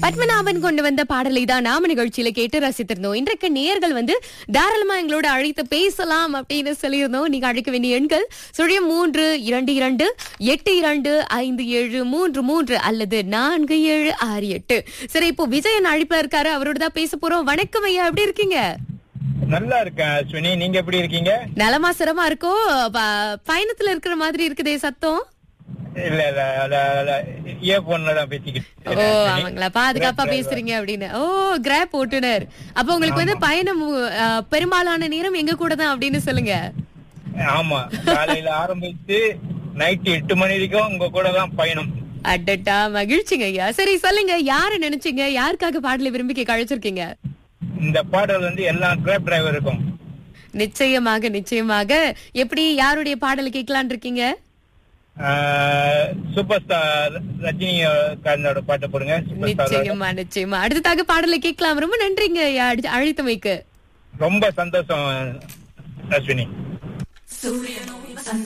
பத்மநாபன் கொண்டு வந்த பாடலை தான் நாம நிகழ்ச்சியில கேட்டு ரசித்திருந்தோம். இன்றைக்கு நேயர்கள் தாராளமா எங்களோட அழைத்து பேசலாம் அப்படின்னு சொல்லியிருந்தோம். நீங்க அழைக்க வேண்டிய எண்கள் 0322825733 அல்லது 4768. சரி, இப்போ விஜயன் அழைப்புல இருக்காரு, அவரோட தான் பேச போறோம். வணக்கம் ஐயா, எப்படி இருக்கீங்க? நல்லா இருக்கேன் அஸ்வினி, நீங்க எப்படி இருக்கீங்க? நலமா சிரமா இருக்கோம். பயணத்துல இருக்கிற மாதிரி இருக்குதே சத்தம். இல்ல இயர்போன்ல தான் பேசிக்கிட்டு. ஓ ஆமாங்களா, பாதுகாப்பா பேசுறீங்க அப்படின்னு. ஓ கிராப் ஓட்டுனர். அப்ப உங்களுக்கு பயணம் பெரும்பாலான நேரம் எங்க கூட தான் அப்படின்னு சொல்லுங்க. ஆமா, காலையில ஆரம்பிச்சு நைட் 8 மணி வரைக்கும் உங்க கூட தான் பயணம். அடட்டா, மகிழ்ச்சிங்க ஐயா. சரி சொல்லுங்க, யாரு நினைச்சீங்க, யாருக்காக பாடலை விரும்பி கேட்க அழைச்சிருக்கீங்க? இந்த பாடல் எல்லா கிராப் டிரைவருக்கும். நிச்சயமாக நிச்சயமாக. எப்படி யாருடைய பாடலை கேட்கலான் இருக்கீங்க? சூப்பர் ஸ்டார் ரஜினி காரனோட பாட்டை போடுங்க. நிச்சயமா நிச்சயமா. அடுத்ததாக பாடலை கேட்கலாம். ரொம்ப நன்றிங்க அழைத்தமைக்கு. ரொம்ப சந்தோஷம் அஸ்வினி.